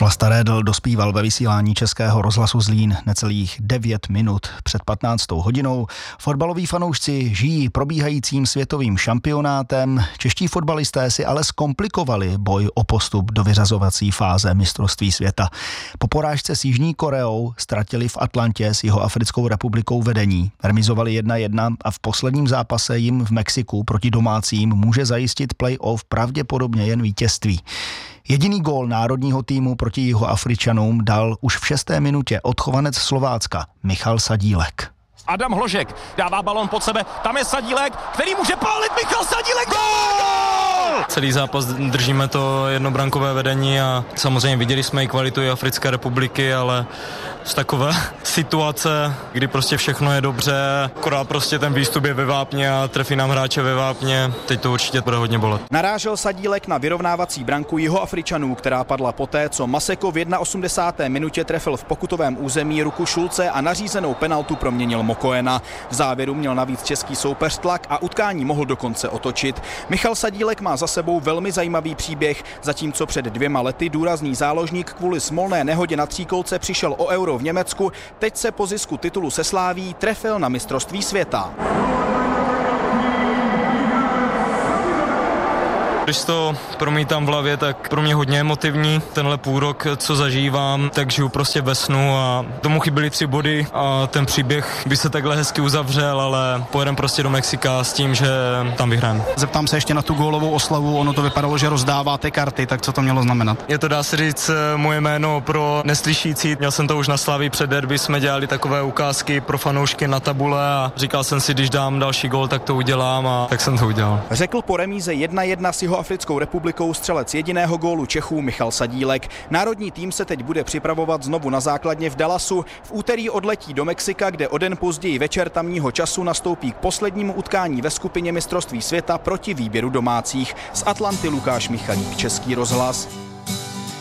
Vlasta Redl dospíval ve vysílání Českého rozhlasu Zlín necelých 9 minut před 15. hodinou. Fotbaloví fanoušci žijí probíhajícím světovým šampionátem. Čeští fotbalisté si ale zkomplikovali boj o postup do vyřazovací fáze mistrovství světa. Po porážce s Jižní Koreou ztratili v Atlantě s Jihoafrickou republikou vedení. Remizovali 1-1 a v posledním zápase jim v Mexiku proti domácím může zajistit play-off pravděpodobně jen vítězství. Jediný gól národního týmu proti Jihoafričanům dal už v 6. minutě odchovanec Slovácka Michal Sadílek. Adam Hložek dává balón pod sebe, tam je Sadílek, který může pálit, Michal Sadílek, gól! Celý zápas držíme to jednobrankové vedení a samozřejmě viděli jsme i kvalitu Jihoafrické republiky, ale z takové situace, kdy prostě všechno je dobře, akorát prostě ten výstup je ve vápně a trefí nám hráče ve vápně, teď to určitě bude hodně bolet. Narážel Sadílek na vyrovnávací branku Jihoafričanů, která padla poté, co Maseko v 81. minutě trefil v pokutovém území ruku Šulce a nařízenou penaltu proměnil Mokoena. V závěru měl navíc český soupeř tlak a utkání mohl dokonce otočit. Michal Sadílek má za sebou velmi zajímavý příběh, zatímco před 2 lety důrazný záložník kvůli smolné nehodě na tříkolce přišel o Euro v Německu, teď se po zisku titulu se Slaví trefil na mistrovství světa. Když to promítám v hlavě, tak pro mě hodně emotivní. Tenhle půlrok, co zažívám, tak žiju prostě ve snu a tomu chyběly 3 body a ten příběh by se takhle hezky uzavřel, ale pojedeme prostě do Mexika s tím, že tam vyhrajeme. Zeptám se ještě na tu gólovou oslavu, ono to vypadalo, že rozdáváte karty, tak co to mělo znamenat? Je to, dá se říct, moje jméno pro neslyšící. Měl jsem to už na Slavii před derby, jsme dělali takové ukázky pro fanoušky na tabule a říkal jsem si, když dám další gól, tak to udělám a tak jsem to udělal. Řekl po remíze 1-1 s Jihoafrickou republikou střelec jediného gólu Čechů Michal Sadílek. Národní tým se teď bude připravovat znovu na základně v Dallasu. V úterý odletí do Mexika, kde o den později večer tamního času nastoupí k poslednímu utkání ve skupině mistrovství světa proti výběru domácích. Z Atlanty Lukáš Michalík, Český rozhlas.